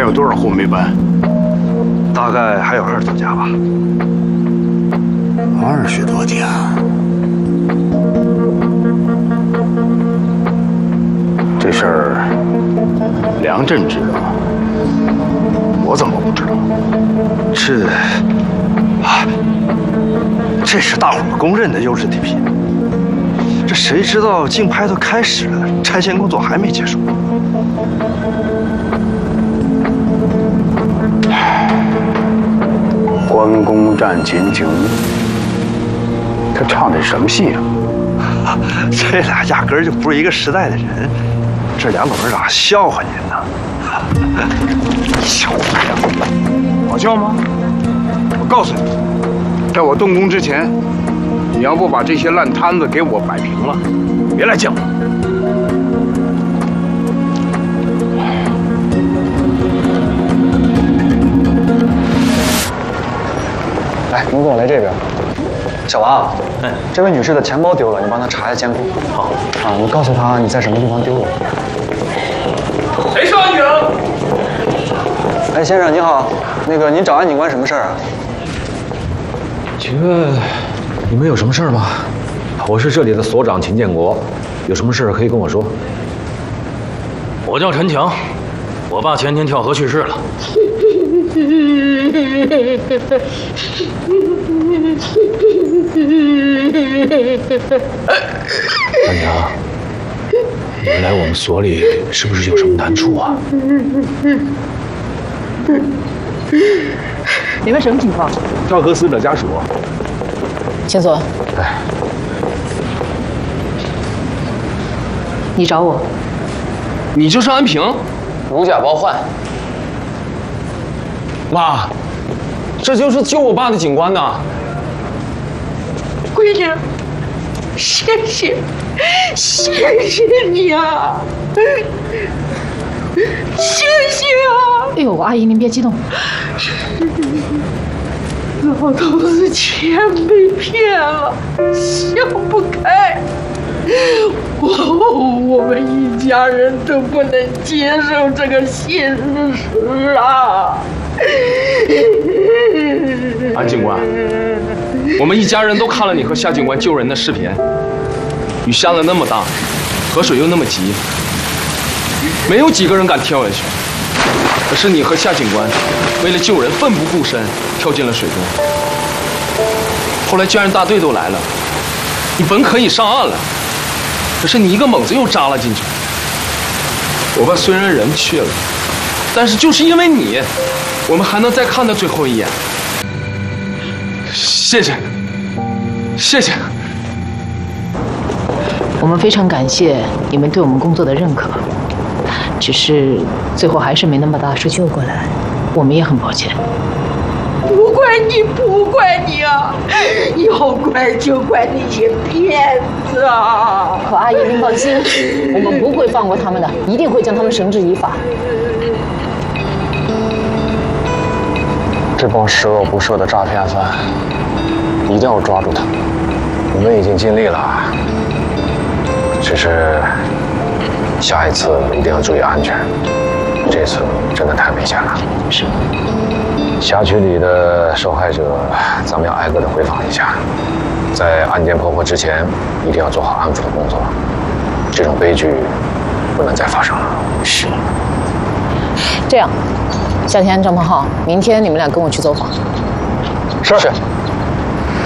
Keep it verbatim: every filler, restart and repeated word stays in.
有多少户没搬？ 大概还有二十多家吧。 二十多家。这事儿梁震知道，我怎么不知道？ 这，啊，这是大伙儿公认的优质地皮。这谁知道竞拍都开始了，拆迁工作还没结束。 关公战秦琼，他唱的什么戏啊？ 这俩压根儿就不是一个时代的人，这梁董事长笑话您呢。笑话呀？ 好笑吗？我告诉你，在我动工之前，你要不把这些烂摊子给我摆平了，别来见我。 来，您跟我来这边。小王，哎，这位女士的钱包丢了，你帮她查一下监控。好。啊，你告诉她你在什么地方丢了。 谁是安警？ 哎，先生你好，那个您找安警官什么事儿啊？ 请问你们有什么事儿吗？我是这里的所长秦建国，有什么事儿可以跟我说。 我叫陈强，我爸前天跳河去世了。 陈强，你们来我们所里是不是有什么难处啊？ 你们什么情况？ 跳河死者家属。 请坐。 哎， 你找我？ 你就是安平？ 如假包换。 妈，这就是救我爸的警官呐！ 闺女，谢谢，谢谢你啊！谢谢啊！ 哎呦，阿姨您别激动。 老头子钱被骗了，想不开。我我们一家人都不能接受这个现实啊！ 安警官，我们一家人都看了你和夏警官救人的视频。雨下了那么大，河水又那么急，没有几个人敢跳下去。可是你和夏警官为了救人奋不顾身，跳进了水中。后来救援大队都来了，你本可以上岸了，可是你一个猛子又扎了进去。我爸虽然人去了，但是就是因为你，我们还能再看他最后一眼。谢谢，谢谢。 我们非常感谢你们对我们工作的认可，只是最后还是没能把大叔救过来，我们也很抱歉。 不怪你，不怪你啊！要怪就怪那些骗子啊！ 可阿姨您放心，我们不会放过他们的，一定会将他们绳之以法。 这帮十恶不赦的诈骗犯，一定要抓住他们。我们已经尽力了，只是下一次一定要注意安全。这次真的太危险了。 是。 辖区里的受害者，咱们要挨个的回访一下，在案件破获之前，一定要做好安抚的工作。这种悲剧不能再发生了。 是。这样，夏天、张鹏浩，明天你们俩跟我去走访。 是。是